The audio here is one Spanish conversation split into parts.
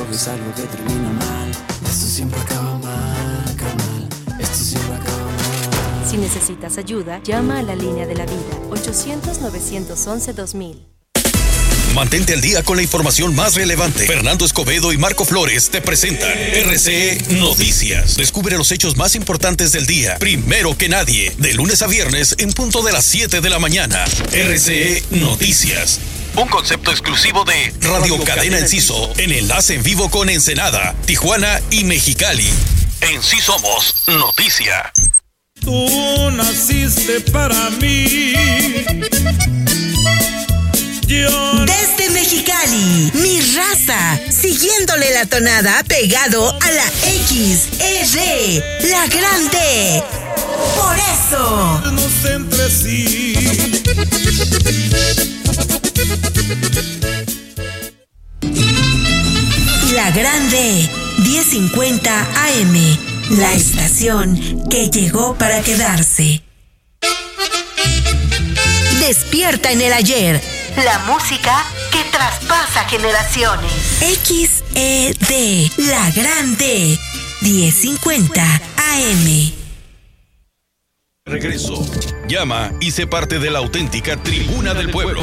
es algo que termina mal. Esto siempre acaba mal, carnal. Esto siempre acaba mal. Si necesitas ayuda, llama a la línea de la vida, 800-911-2000. Mantente al día con la información más relevante. Fernando Escobedo y Marco Flores te presentan RCE Noticias. Descubre los hechos más importantes del día, primero que nadie, de lunes a viernes en punto de las 7 de la mañana. RCE Noticias. Un concepto exclusivo de Radio Cadena Enciso, en enlace en vivo con Ensenada, Tijuana y Mexicali. En Sí Somos Noticia. Tú naciste para mí. Desde Mexicali, mi raza, siguiéndole la tonada pegado a la XR, la grande. Por eso. Entre sí. La grande, 1050 AM, la estación que llegó para quedarse. Despierta en el ayer. La música que traspasa generaciones. XED, la grande, 1050 AM. Regreso. Llama y sé parte de la auténtica Tribuna del Pueblo.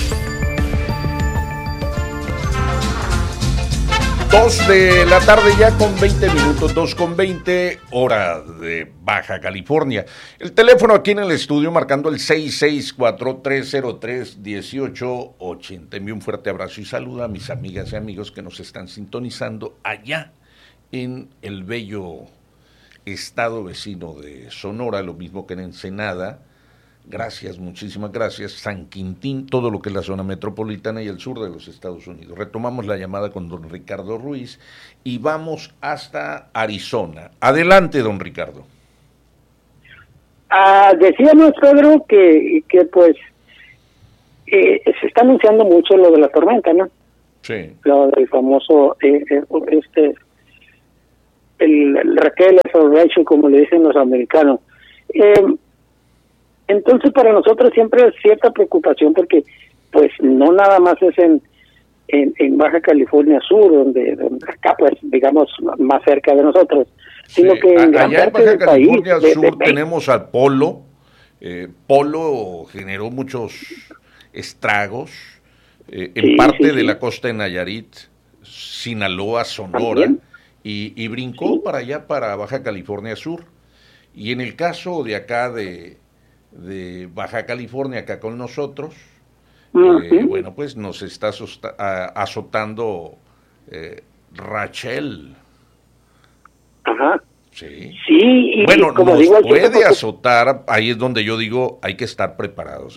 2 de la tarde ya con 20 minutos, 2:20, hora de Baja California. El teléfono aquí en el estudio marcando el 664-303-1880. Envío un fuerte abrazo y saludo a mis amigas y amigos que nos están sintonizando allá en el bello estado vecino de Sonora, lo mismo que en Ensenada. Gracias, muchísimas gracias. San Quintín, todo lo que es la zona metropolitana y el sur de los Estados Unidos. Retomamos la llamada con don Ricardo Ruiz y vamos hasta Arizona. Adelante, don Ricardo. Decíamos, Pedro, que pues se está anunciando mucho lo de la tormenta, ¿no? Sí. Lo del famoso el Raquel Rachel, como le dicen los americanos. Entonces para nosotros siempre es cierta preocupación porque pues no nada más es en Baja California Sur, donde acá pues digamos más cerca de nosotros, sino que en gran allá en parte Baja del California país, Sur tenemos al Polo. Polo generó muchos estragos en parte de la costa de Nayarit, Sinaloa, Sonora, y brincó para allá, para Baja California Sur. Y en el caso de acá de Baja California, acá con nosotros, bueno, pues nos está azotando Rachel. Ajá. Sí. Sí, bueno, y como nos digo, puede azotar, ahí es donde yo digo, hay que estar preparados,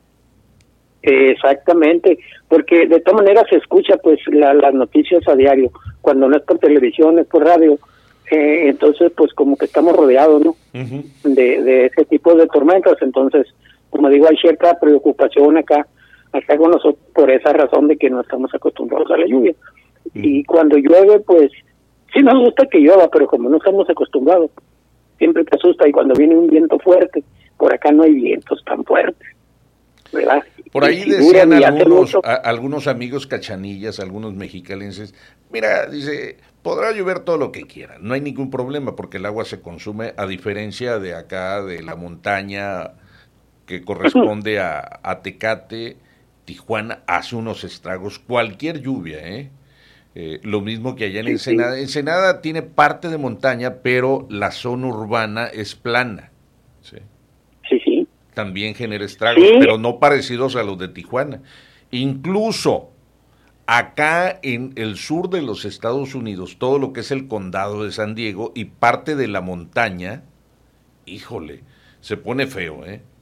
Exactamente, porque de todas maneras se escucha pues las noticias a diario, cuando no es por televisión, es por radio, entonces pues como que estamos rodeados, ¿no? De ese tipo de tormentas. Entonces, como digo, hay cierta preocupación acá con nosotros por esa razón de que no estamos acostumbrados a la lluvia. Y cuando llueve, pues sí nos gusta que llueva, pero como no estamos acostumbrados, siempre te asusta. Y cuando viene un viento fuerte, por acá no hay vientos tan fuertes, ¿verdad? Por ahí decían algunos amigos cachanillas, algunos mexicalenses, mira, dice, podrá llover todo lo que quiera, no hay ningún problema porque el agua se consume, a diferencia de acá, de la montaña que corresponde a Tecate, Tijuana, hace unos estragos, cualquier lluvia, lo mismo que allá en Ensenada. Ensenada tiene parte de montaña, pero la zona urbana es plana, ¿sí? Sí. También genera estragos, pero no parecidos a los de Tijuana. Incluso acá en el sur de los Estados Unidos, todo lo que es el condado de San Diego y parte de la montaña, híjole, se pone feo,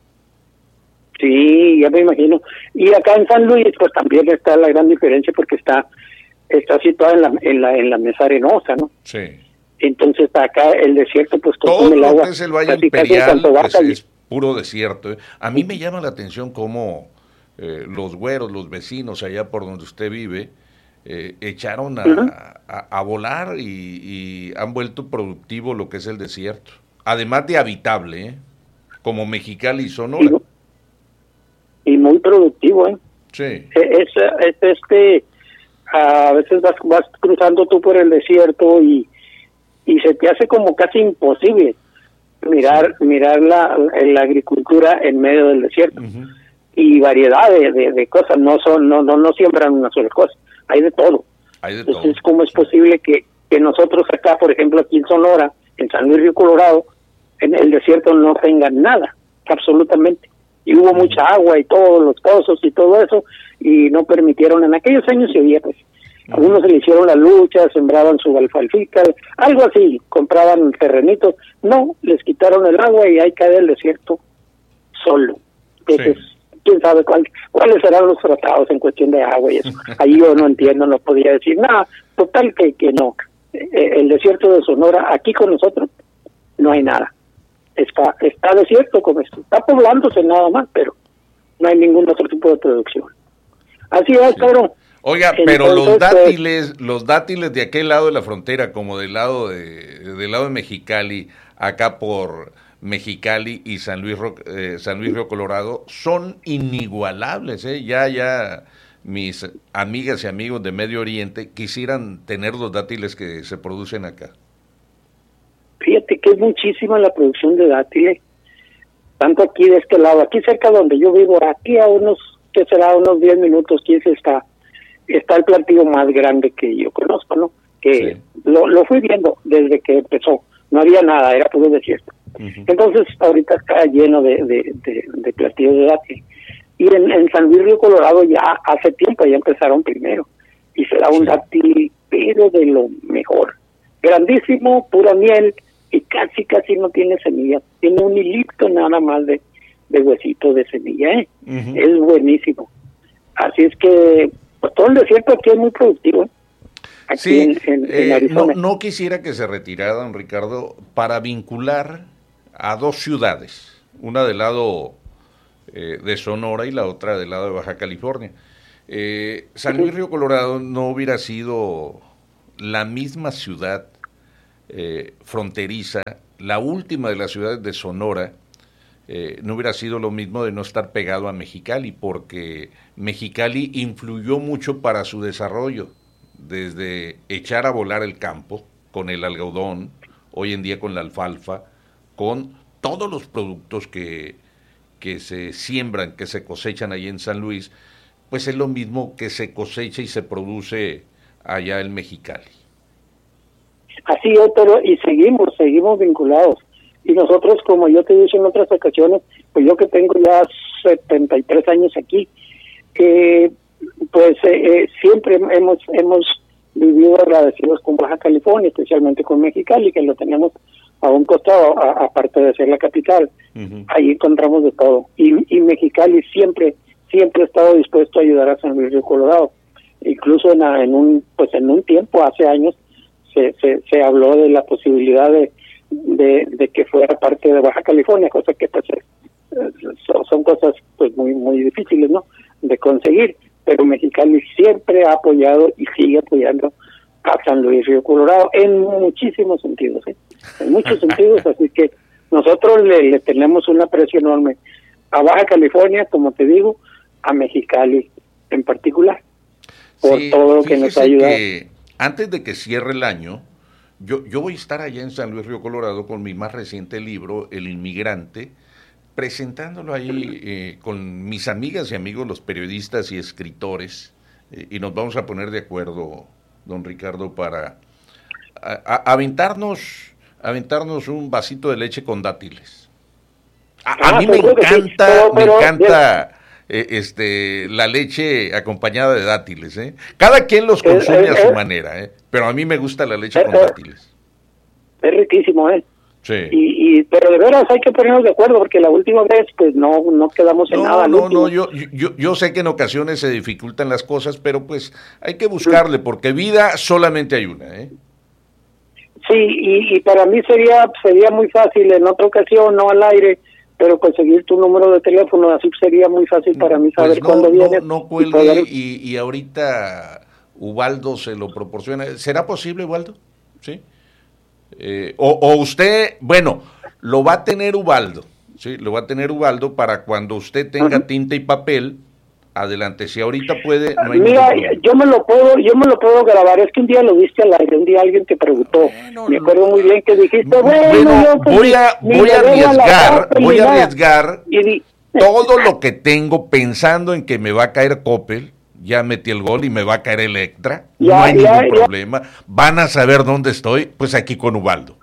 Sí, ya me imagino. Y acá en San Luis, pues también está la gran diferencia porque está situada en la mesa arenosa, ¿no? Sí. Entonces acá el desierto, pues todo el agua. Todo lo que es el Valle Imperial pues, es puro desierto. A mí me llama la atención cómo los güeros, los vecinos allá por donde usted vive, echaron a volar y han vuelto productivo lo que es el desierto. Además de habitable, como Mexicali y Sonora. Y muy productivo, Sí. a veces vas cruzando tú por el desierto y se te hace como casi imposible mirar la agricultura en medio del desierto. Uh-huh. Y variedad de cosas, no siembran una sola cosa, hay de todo. Entonces, ¿cómo es posible que nosotros acá, por ejemplo, aquí en Sonora, en San Luis Río Colorado, en el desierto no tengan nada, absolutamente? Y hubo mucha agua y todos los pozos y todo eso, y no permitieron, en aquellos años se oía, pues, algunos se le hicieron la lucha, sembraban su alfalfica, algo así, compraban terrenitos, no, les quitaron el agua y ahí cae el desierto solo. Entonces, quién sabe cuáles serán los tratados en cuestión de agua y eso. Ahí yo no entiendo, no podía decir nada. Total que no. El desierto de Sonora, aquí con nosotros, no hay nada. Está desierto como esto. Está poblándose nada más, pero no hay ningún otro tipo de producción. Así es, cabrón. Oiga, entonces, pero los dátiles de aquel lado de la frontera, como del lado de Mexicali, acá por Mexicali y San Luis Río Colorado, son inigualables, ¿eh? Ya mis amigas y amigos de Medio Oriente quisieran tener los dátiles que se producen acá. Fíjate que es muchísima la producción de dátiles, tanto aquí de este lado, aquí cerca donde yo vivo, aquí a unos 10 minutos, 15 está el plantío más grande que yo conozco, ¿no? Que lo fui viendo desde que empezó, no había nada, era puro desierto. Uh-huh. Entonces ahorita está lleno de plantíos de dátil. Y en San Luis Río Colorado ya hace tiempo ya empezaron primero, y será un dátil pero de lo mejor, grandísimo, pura miel, y casi no tiene semillas, tiene un hilito nada más de huesito de semilla, ¿eh? Uh-huh. Es buenísimo. Así es que pues, todo el desierto aquí es muy productivo, aquí en Arizona. No quisiera que se retirara, don Ricardo, para vincular a dos ciudades, una del lado de Sonora y la otra del lado de Baja California. San Luis Río Colorado no hubiera sido la misma ciudad fronteriza, la última de las ciudades de Sonora, no hubiera sido lo mismo de no estar pegado a Mexicali, porque Mexicali influyó mucho para su desarrollo, desde echar a volar el campo con el algodón, hoy en día con la alfalfa, con todos los productos que se siembran, que se cosechan ahí en San Luis, pues es lo mismo que se cosecha y se produce allá en Mexicali. Así es, pero y seguimos vinculados. Y nosotros, como yo te he dicho en otras ocasiones, pues yo que tengo ya 73 años aquí, pues siempre hemos vivido agradecidos con Baja California, especialmente con Mexicali, que lo tenemos a un costado, aparte de ser la capital. Uh-huh. Ahí encontramos de todo. Y Mexicali siempre ha estado dispuesto a ayudar a San Luis Río Colorado. Incluso en un tiempo, hace años, se habló de la posibilidad de que fuera parte de Baja California, cosa que pues son cosas pues muy difíciles, ¿no?, de conseguir, pero Mexicali siempre ha apoyado y sigue apoyando a San Luis Río Colorado en muchísimos sentidos, en muchos sentidos, así que nosotros le tenemos un aprecio enorme a Baja California, como te digo, a Mexicali en particular, por todo lo que nos ha ayudado. Antes de que cierre el año, yo voy a estar allá en San Luis Río Colorado con mi más reciente libro, El Inmigrante, presentándolo ahí con mis amigas y amigos, los periodistas y escritores, y nos vamos a poner de acuerdo, don Ricardo, para aventarnos un vasito de leche con dátiles. A mí me encanta la leche acompañada de dátiles, ¿eh? Cada quien los consume a su manera, pero a mí me gusta la leche con dátiles. Es riquísimo, Sí. Pero de veras hay que ponernos de acuerdo, porque la última vez pues no quedamos en nada. No, yo sé que en ocasiones se dificultan las cosas, pero pues hay que buscarle, porque vida solamente hay una, Sí, y para mí sería muy fácil en otra ocasión, no al aire, pero conseguir tu número de teléfono, así sería muy fácil para mí saber cuándo vienes. No cuelgue y ahorita Ubaldo se lo proporciona. ¿Será posible, Ubaldo? ¿Sí? O usted, bueno, lo va a tener Ubaldo, ¿sí? Lo va a tener Ubaldo para cuando usted tenga tinta y papel, adelante. Si ahorita puede, no hay Mira, ningún problema. yo me lo puedo grabar. Es que un día lo viste al aire, un día alguien te preguntó. Me acuerdo muy bien que dijiste, bueno, pues, voy a arriesgar todo lo que tengo pensando en que me va a caer Coppel. Ya metí el gol y me va a caer Electra. No hay ningún problema. Van a saber dónde estoy, pues aquí con Ubaldo.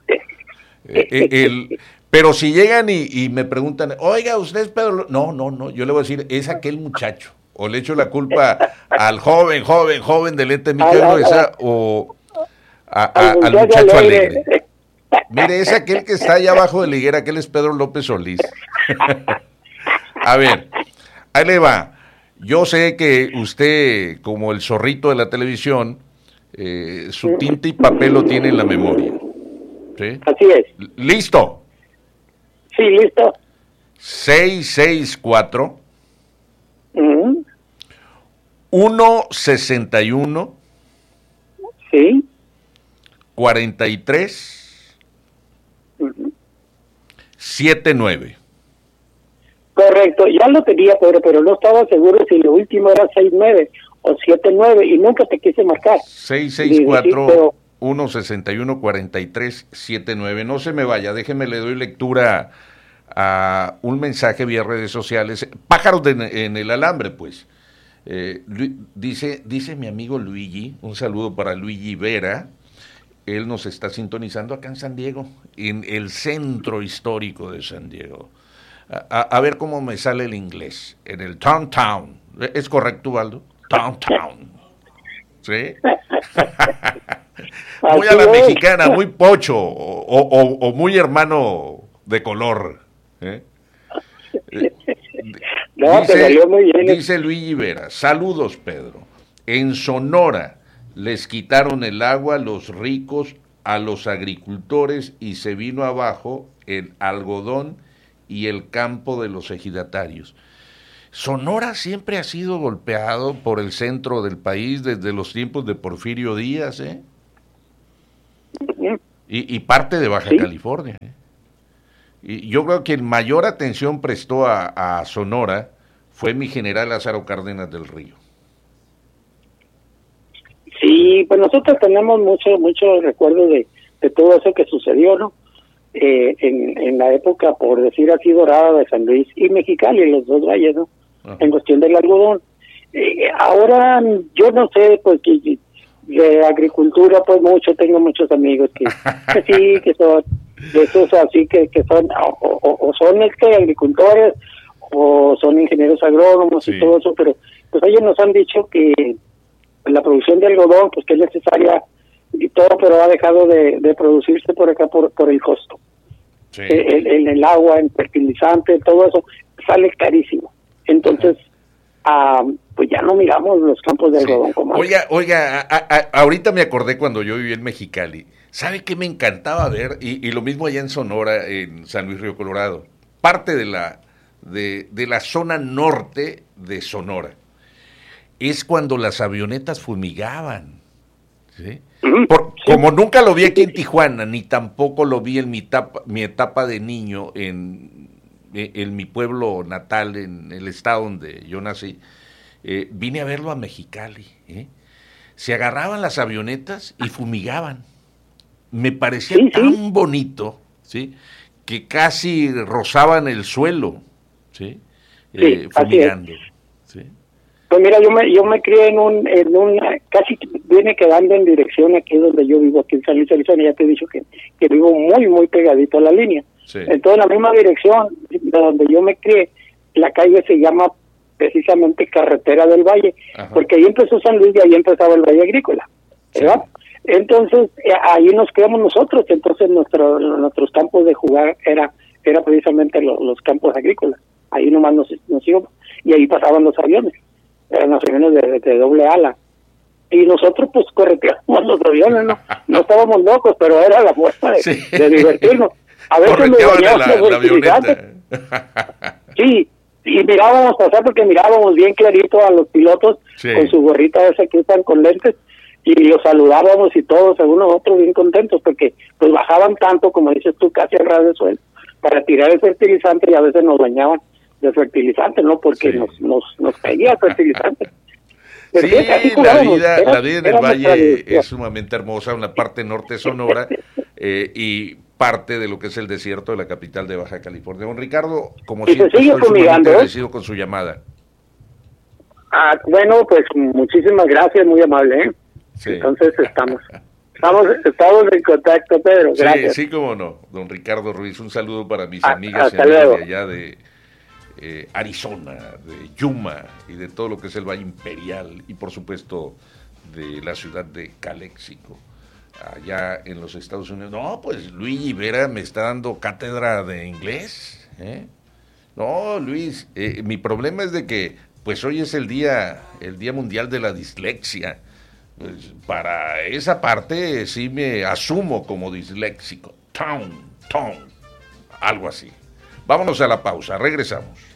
Pero si llegan y me preguntan, oiga, ¿usted es Pedro? No, yo le voy a decir, es aquel muchacho. O le echo la culpa al joven del ente Miguel Mesa o al muchacho alegre. Mire, es aquel que está allá abajo de la higuera, aquel es Pedro López Solís. A ver, ahí le va. Yo sé que usted, como el zorrito de la televisión, su tinta y papel lo tiene en la memoria. ¿Sí? Así es. ¿Listo? Sí, listo. 664 161 sí 43 79. Correcto, ya lo tenía, pero no estaba seguro si lo último era 69 o 79 y nunca te quise marcar. 664 161 43 79. No se me vaya, déjeme, le doy lectura a un mensaje vía redes sociales. Pájaros en el alambre, pues. Dice mi amigo Luigi, un saludo para Luigi Vera. Él nos está sintonizando acá en San Diego, en el centro histórico de San Diego. A ver cómo me sale el inglés. En el downtown. ¿Es correcto, Waldo? Downtown. ¿Sí? Muy a la mexicana, muy pocho o muy hermano de color. Dice Luigi Vera, saludos Pedro. En Sonora les quitaron el agua a los ricos, a los agricultores y se vino abajo el algodón y el campo de los ejidatarios. Sonora siempre ha sido golpeado por el centro del país desde los tiempos de Porfirio Díaz, y parte de Baja California. Y yo creo que el mayor atención prestó a Sonora fue mi general Lázaro Cárdenas del Río. Sí, pues nosotros tenemos mucho recuerdo de todo eso que sucedió, ¿no? En la época, por decir así, dorada de San Luis y Mexicali, los dos valles, ¿no? Ajá. En cuestión del algodón. Ahora, yo no sé, pues, que de agricultura, pues, tengo muchos amigos que sí, que son de esos así, que son, o son agricultores, o son ingenieros agrónomos y todo eso, pero, pues, ellos nos han dicho que la producción de algodón, pues, que es necesaria y todo, pero ha dejado de producirse por acá por el costo. Sí. El agua, el fertilizante, todo eso sale carísimo. Entonces, pues ya no miramos los campos de algodón como Oiga, ahorita me acordé cuando yo viví en Mexicali. ¿Sabe qué me encantaba ver? Y lo mismo allá en Sonora, en San Luis Río Colorado. Parte de la zona norte de Sonora. Es cuando las avionetas fumigaban. ¿Sí? Como nunca lo vi aquí en Tijuana, ni tampoco lo vi en mi etapa de niño en mi pueblo natal, en el estado donde yo nací, vine a verlo a Mexicali. Se agarraban las avionetas y fumigaban. Me parecía tan bonito, ¿sí? Que casi rozaban el suelo, ¿sí? Fumigando. ¿Sí? Pues mira, yo me crié en un casi viene quedando en dirección aquí donde yo vivo, aquí en San Luis, Arizona. Ya te he dicho que vivo muy pegadito a la línea. Sí. Entonces, en la misma dirección de donde yo me crié, la calle se llama precisamente Carretera del Valle, porque ahí empezó San Luis y ahí empezaba el Valle Agrícola, ¿verdad? Sí. Entonces, ahí nos quedamos nosotros. Entonces, nuestros campos de jugar era precisamente los campos agrícolas. Ahí nomás nos íbamos, y ahí pasaban los aviones. Eran los aviones de doble ala. Y nosotros, pues, correteábamos los aviones, ¿no? No estábamos locos, pero era la fuerza de divertirnos. A veces nos bañábamos la avioneta. Sí, y mirábamos pasar porque mirábamos bien clarito a los pilotos con su gorrita esa que usan con lentes, y los saludábamos y todos, según nosotros, bien contentos, porque pues bajaban tanto, como dices tú, casi al ras del suelo, para tirar el fertilizante, y a veces nos bañaban fertilizante, ¿no? Porque nos caía fertilizante. Sí, la vida en el valle es sumamente hermosa, una parte norte Sonora y parte de lo que es el desierto de la capital de Baja California. Don Ricardo, como siempre, estoy sumamente agradecido con su llamada. Bueno, pues muchísimas gracias, muy amable, ¿eh? Sí. Entonces estamos en contacto, Pedro, gracias. Sí, cómo no, don Ricardo Ruiz, un saludo para mis amigas y amigos de allá de Arizona, de Yuma y de todo lo que es el Valle Imperial y por supuesto de la ciudad de Calexico, allá en los Estados Unidos. No, pues Luigi Vera me está dando cátedra de inglés, ¿eh? No, Luis, mi problema es de que pues hoy es el día mundial de la dislexia. Pues, para esa parte sí me asumo como disléxico. Algo así. Vámonos a la pausa, regresamos.